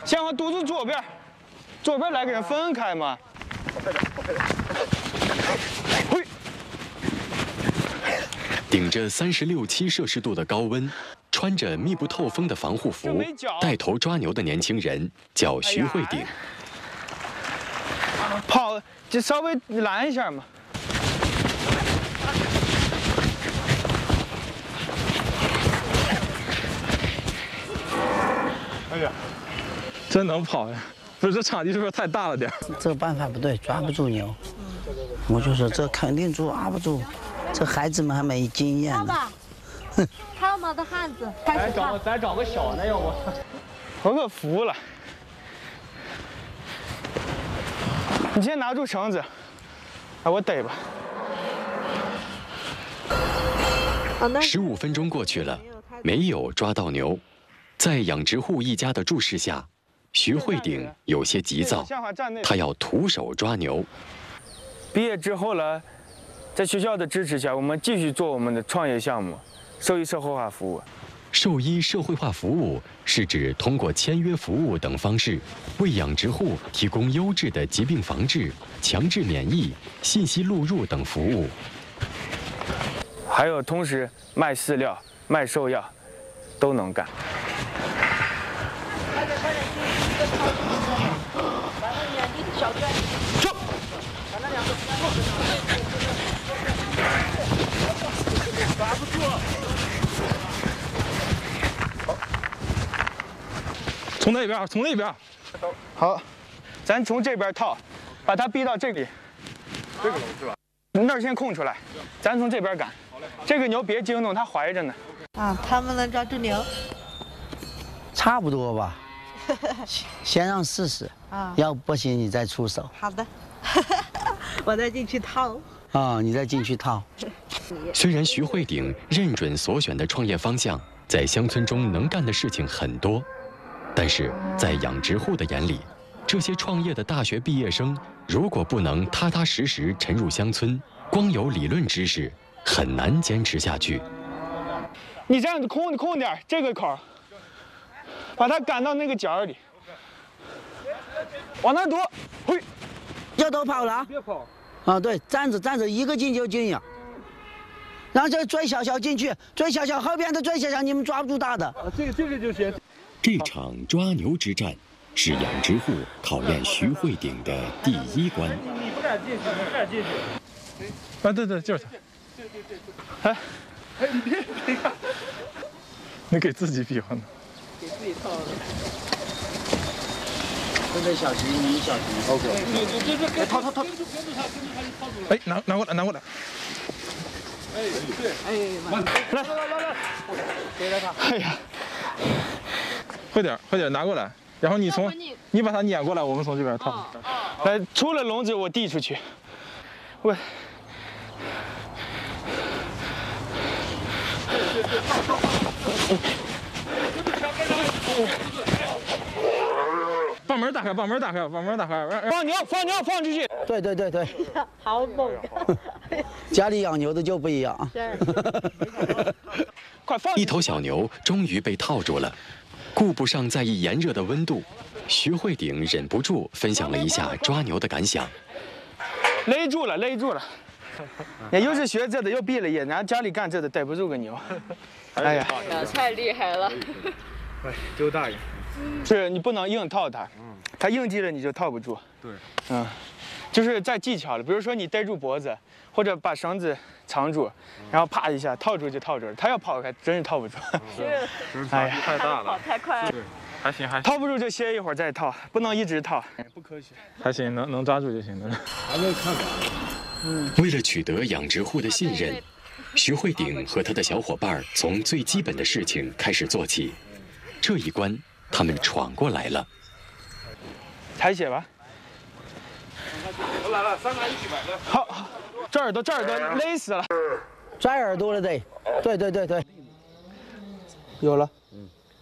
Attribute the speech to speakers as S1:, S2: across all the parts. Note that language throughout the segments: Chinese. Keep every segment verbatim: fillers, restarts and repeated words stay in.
S1: 先往肚子左边，左边来个人分开嘛。嘿。
S2: 顶着三十六七摄氏度的高温，穿着密不透风的防护服，带头抓牛的年轻人叫徐慧鼎。
S1: 跑就稍微拦一下嘛。
S3: 哎呀，真能跑呀！不是这场地是不是太大了点？
S4: 这个办法不对，抓不住牛。我就说这肯定抓不住，这孩子们还没经验呢。
S5: 套马的汉子，开始套。
S1: 咱找个小的，要不？我可服了。你先拿住绳子，哎，我逮吧。
S2: 十五分钟过去了，没有抓到牛。在养殖户一家的注视下，徐慧鼎有些急躁，他要徒手抓牛。
S1: 毕业之后呢，在学校的支持下，我们继续做我们的创业项目——兽医社会化服务。
S2: 兽医社会化服务是指通过签约服务等方式，为养殖户提供优质的疾病防治、强制免疫、信息录入等服务。
S1: 还有同时卖饲料、卖兽药，都能干。走。
S3: 抓不住。从那边，从那边。
S1: 好，咱从这边套，把它逼到这里。
S3: 这个笼是吧？
S1: 那儿先空出来，咱从这边赶。这个牛别惊动，它怀着呢。
S5: 啊，他们能抓住牛？
S4: 差不多吧。先让试试。啊。要不行你再出手。
S5: 好的。我再进去套。
S4: 啊、哦，你再进去套。
S2: 虽然徐慧鼎认准所选的创业方向，在乡村中能干的事情很多，但是在养殖户的眼里，这些创业的大学毕业生如果不能踏踏实实沉入乡村，光有理论知识很难坚持下去。
S1: 你这样子空空点，这个口，把它赶到那个角里，往那躲，嘿，
S4: 要都跑了啊！
S3: 别跑。
S4: 啊，对，站着站着，一个进就进呀。然后这追小小进去，追小小后边的追小小，你们抓不住大的。
S3: 啊，这个这个就行。
S2: 这场抓牛之战是养殖户考验徐慧鼎的第一关。
S3: 你不敢进去，你不敢进去。啊，对对，就是他。对对对对。哎，哎，你别别看，你给自己比划呢。
S5: 给自己套了。
S4: 这个小心，你小心。
S3: OK。
S5: 你你这这跟
S3: 套套套。
S5: 跟住跟住他，跟住他就套住了。
S3: 哎，拿拿过来，拿过来。
S5: 哎，对，哎，慢，
S1: 来来来来，
S5: 给了他。
S1: 哎呀，
S3: 快点快点拿过来，然后你从你把它撵过来，我们从这边套。
S1: 来，出了笼子我递出去，我。
S3: 把门打开，把门打开，把门打开，
S1: 放牛，放牛，放出去。
S4: 对对对对，
S5: 好猛！
S4: 家里养牛的就不一样。
S1: 快放！
S2: 一头小牛终于被套住了，顾不上在意炎热的温度，徐慧鼎忍不住分享了一下抓牛的感想。
S1: 勒住了，勒住了。也又是学这的，又毕了业，然后家里干这的，逮不住个牛。哎呀，
S5: 太厉害了！
S3: 哎，周大爷。
S1: 是你不能硬套它，它应激了你就套不住。
S3: 对，
S1: 嗯，就是在技巧了，比如说你逮住脖子，或者把绳子藏住，然后啪一下套住就套住了。它要跑开，真是套不住。
S3: 哎呀，太大了，
S5: 跑太快了。
S3: 对，还行还行。
S1: 套不住就歇一会儿再套，不能一直套，
S3: 不科学。还行，能能抓住就行了。还没看法。
S2: 嗯。为了取得养殖户的信任，徐慧鼎和他的小伙伴从最基本的事情开始做起，这一关。他们闯过来了，
S1: 采血吧。
S3: 我来了，三个一起买的。
S1: 好，好，这耳朵，这耳朵勒死了，
S4: 拽耳朵了得。对对对对，
S1: 有了。
S4: 嗯。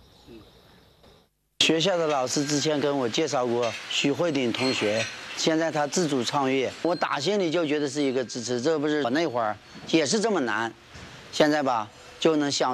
S4: 学校的老师之前跟我介绍过徐慧鼎同学，现在他自主创业，我打心里就觉得是一个支持。这不是我那会儿也是这么难，现在吧就能想。